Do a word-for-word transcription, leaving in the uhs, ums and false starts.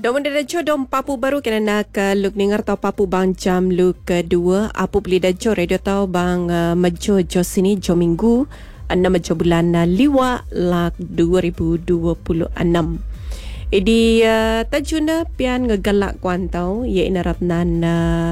Namun dia dom papu baru kena nak luk dengar tau papu bang jam luk kedua. Apu beli dajo radio tau bang uh, majo jo sini jo minggu enam majo bulan uh, liwa lak dua ribu dua puluh enam. Idi uh, tajuna pian ngegalak kuan tau ye ina ratnan uh,